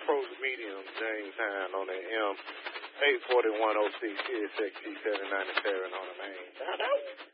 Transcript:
Approach Medium, Jamestown on the M. 84106 CSXT 797 on the main.